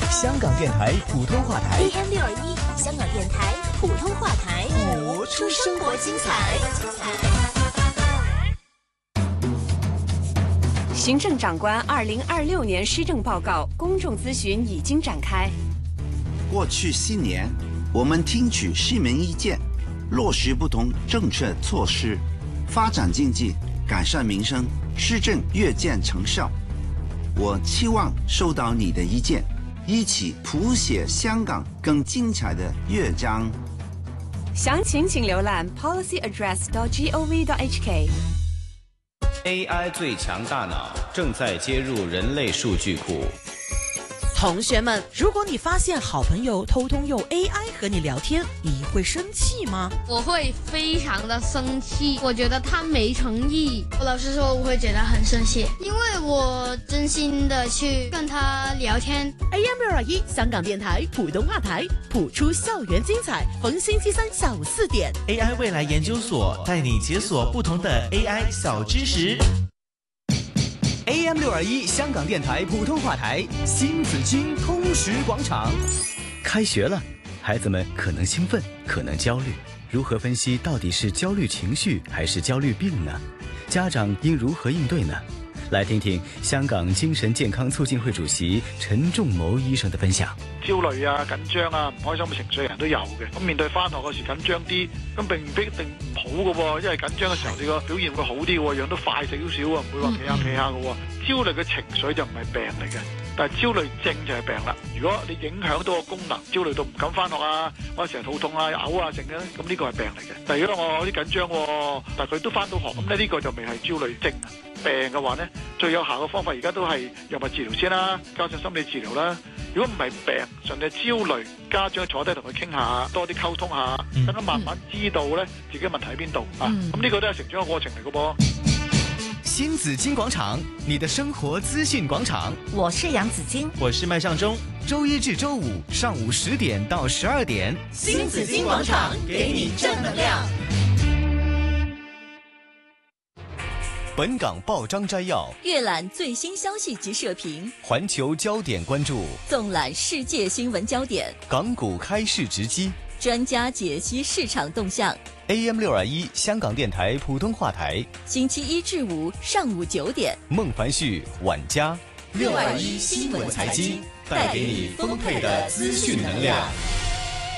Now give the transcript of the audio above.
香港电台普通话台 AM621，香港电台普通话台， 活出生活精彩。 行政长官2026年施政报告公众咨询已经展开。 过去7年，我们听取市民意见，落实不同政策措施，发展经济，改善民生，施政越见成效。我期望收到你的意见，一起谱写香港更精彩的乐章。 详情请浏览 policyaddress.gov.hk。 AI 最强大脑正在接入人类数据库。 同学们，如果你发现好朋友偷偷用 AI 和你聊天，你会生气吗？ 我会非常的生气，我觉得他没诚意。我老实说，我会觉得很生气，因为我真心的去跟他聊天。 AM621香港电台普通话台，谱出校园精彩，逢星期三下午4点。 AI 未来研究所带你解锁不同的 AI 小知识。 AM621香港电台普通话台，新紫荆通识广场。 开学了，孩子们可能兴奋，可能焦虑，如何分析到底是焦虑情绪还是焦虑病呢？家长应如何应对呢？来听听香港精神健康促進會主席陳仲謀醫生的分享。 焦慮啊、緊張啊、唔開心嘅情緒人都有嘅。咁面對返學嗰時緊張啲，咁並唔一定唔好嘅喎，因為緊張嘅時候你個表現會好啲嘅喎，樣都快少少啊，唔會話企下嘅喎。焦慮嘅情緒就唔係病嚟嘅，但係焦慮症就係病啦。如果你影響到個功能，焦慮到唔敢返學啊，或者成日肚痛啊、嘔啊，成咧，咁呢個係病嚟嘅。但係如果我有啲緊張喎，但係佢都返到學，咁咧呢個就未係焦慮症啊。病嘅話呢，最有效嘅方法而家都係藥物治療先啦，加上心理治療啦。如果唔係病，純係焦慮，家長坐低同佢傾下，多啲溝通下，等佢慢慢知道呢自己問題喺邊度啊。咁呢個都係成長嘅過程嚟嘅噃。 新紫荊廣場，你的生活資訊廣場。 我是楊子矜， 我是麥尚中。 周一至周五上午10點到12點， 新紫荊廣場給你正能量。 本港報章摘要， 閱覽最新消息及社評， 環球焦點關注， 縱覽世界新聞焦點， 港股開市直擊， 專家解析市場動向。 AM621香港電台普通話台， 星期一至五上午9點， 孟凡旭、晚嘉 621新聞財經， 帶給你豐沛的資訊能量。